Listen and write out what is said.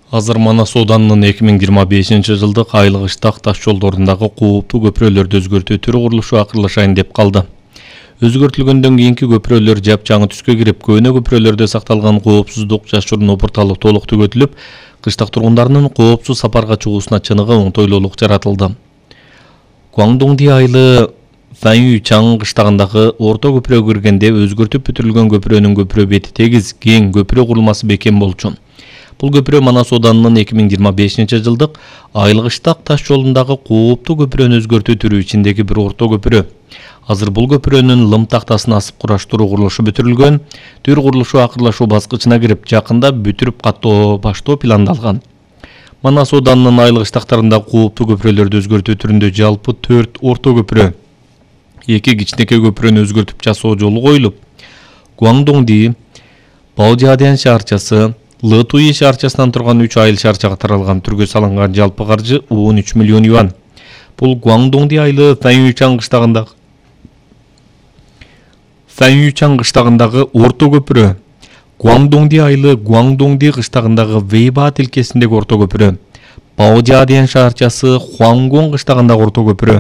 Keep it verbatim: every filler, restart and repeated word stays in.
Азыр Манас Оданынын эки миң жыйырма бешинчи жылдык айлык Ыштак таш жолдорундагы кооптуу көпүрөлөрдү өзгөртүү түрү курулушу акырлашайын деп калды. Өзгөртүлгөндөн кийинки көпүрөлөр жапжаңы түскө кирип, көөнө көпүрөлөрдө сакталган коопсуздук жашыруун опурталык толук түгөтүлүп, кыштак тургундарынын коопсуз сапарга чыгуусуна чыныгы оңтойлуулук жаратылды. Гуандоңди айылы Фаньюйчан кыштагындагы орто көпүрөгө киргенде өзгөртүп бүтүрүлгөн көпүрөнүн көпүрө бети тегиз, кең көпүрө курулмасы бекем болчу. Бул көпүрө Манас Оданынын эки миң жыйырма бешинчи жылдык айлык Ыштак таш жолундагы кооптуу көпүрөнү өзгөртүү түрү ичиндеги бир орто көпүрө. Азыр бул көпүрөнүн лым тактасын асып кураштыруу курулушу бүтүрүлгөн, түр курулушу акырлашуу баскычына кирип, жакында бүтүрүп каттоо баштоо пландалган. Манас Оданынын айлык Ыштактарындагы кооптуу көпүрөлөрдү өзгөртүү түрүндө жалпы төрт орто көпүрө, эки кичинекей көпүрөнү өзгөртүп жасоо жолу коюлуп, Гуандоңди, Баожиадян шаарчасы, Лытуи шаарчасынан турган үч айыл шаарчага таралган түргө салынган жалпы каржы он үч миллион юан. Бул Гуандоңди айылы Фаньюйчан кыштагындагы Фаньюйчан кыштагындагы орто көпүрө, Гуандоңди айылы Гуандоңди кыштагындагы Вейба тилкесиндеги орто көпүрө, Баожиадян шаарчасы Хуангон кыштагындагы орто көпүрө,